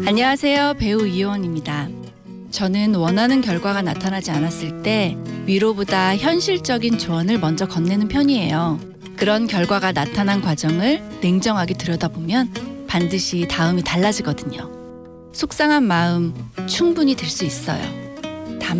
안녕하세요. 배우 이효원입니다. 저는 원하는 결과가 나타나지 않았을 때 위로보다 현실적인 조언을 먼저 건네는 편이에요. 그런 결과가 나타난 과정을 냉정하게 들여다보면 반드시 다음이 달라지거든요. 속상한 마음 충분히 들 수 있어요.